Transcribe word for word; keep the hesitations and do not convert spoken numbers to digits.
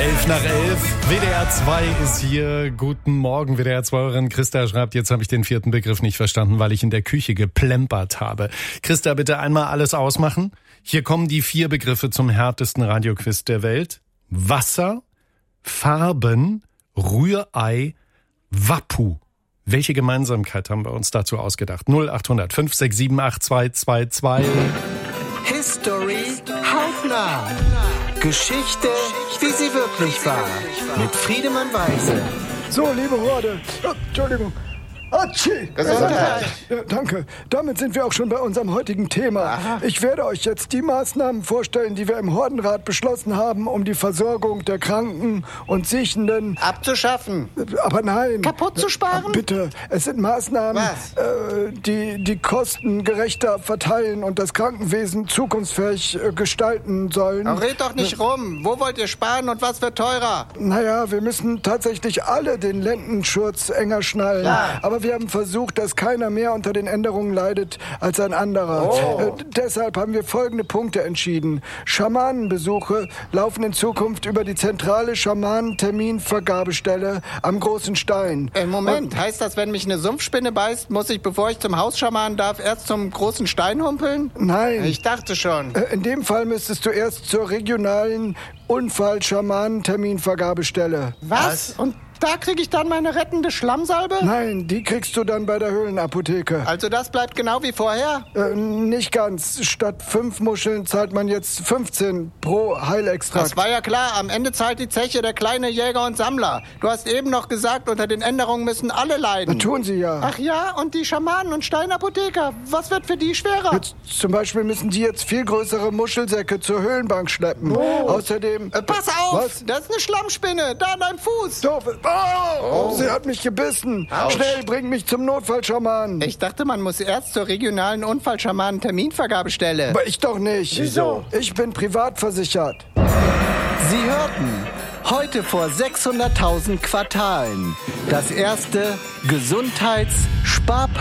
Elf nach elf, W D R zwei ist hier. Guten Morgen, W D R zwei-Hörerin Christa schreibt, jetzt habe ich den vierten Begriff nicht verstanden, weil ich in der Küche geplempert habe. Christa, bitte einmal alles ausmachen. Hier kommen die vier Begriffe zum härtesten Radioquiz der Welt. Wasser, Farben, Rührei, Wappu. Welche Gemeinsamkeit haben wir uns dazu ausgedacht? null acht hundert fünf sechs sieben acht zwei zwei zwei. History hautnah. Geschichte, wie sie wirklich war. Mit Friedemann Weise. So, liebe Horde. Oh, Entschuldigung. Atschi! Gesundheit. Ja, danke. Damit sind wir auch schon bei unserem heutigen Thema. Aha. Ich werde euch jetzt die Maßnahmen vorstellen, die wir im Hordenrat beschlossen haben, um die Versorgung der Kranken und Siechenden Abzuschaffen. Aber nein. Kaputt zu sparen? Bitte, es sind Maßnahmen, Was? äh, die die Kosten gerechter verteilen und das Krankenwesen zukunftsfähig äh, gestalten sollen. Ach, red doch nicht rum. Wo wollt ihr sparen und was wird teurer? Naja, wir müssen tatsächlich alle den Lendenschurz enger schnallen. Ja. Aber wir haben versucht, dass keiner mehr unter den Änderungen leidet als ein anderer. Oh. Äh, deshalb haben wir folgende Punkte entschieden. Schamanenbesuche laufen in Zukunft über die zentrale Schamanen-Terminvergabestelle am Großen Stein. Äh, Moment, heißt das, wenn mich eine Sumpfspinne beißt, muss ich, bevor ich zum Hausschaman darf, erst zum großen Stein humpeln? Nein. Ich dachte schon. Äh, In dem Fall müsstest du erst zur regionalen Unfall-Schamanen-Terminvergabestelle. Was? Und da kriege ich dann meine rettende Schlammsalbe? Nein, die kriegst du dann bei der Höhlenapotheke. Also das bleibt genau wie vorher? Äh, nicht ganz. Statt fünf Muscheln zahlt man jetzt fünfzehn pro Heilextrakt. Das war ja klar. Am Ende zahlt die Zeche der kleine Jäger und Sammler. Du hast eben noch gesagt, unter den Änderungen müssen alle leiden. Tun sie ja. Ach ja, und die Schamanen und Steinapotheker, was wird für die schwerer? Jetzt, zum Beispiel müssen die jetzt viel größere Muschelsäcke zur Höhlenbank schleppen. Oh. Außerdem... Äh, pass auf! Was? Das ist eine Schlammspinne, da an deinem Fuß. Doof. Oh, sie hat mich gebissen. Autsch. Schnell, bring mich zum Notfallschamanen. Ich dachte, man muss erst zur regionalen Unfallschamanen-Terminvergabestelle. Aber ich doch nicht. Wieso? Ich bin privat versichert. Sie hörten heute vor sechshunderttausend Quartalen das erste Gesundheits-Sparpaket.